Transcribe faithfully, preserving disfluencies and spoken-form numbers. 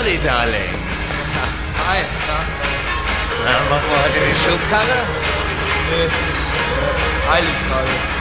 Sorry, Darling. Hi, na? Na, machen wir heute die Schubkarre? Nee, ist heilig gerade.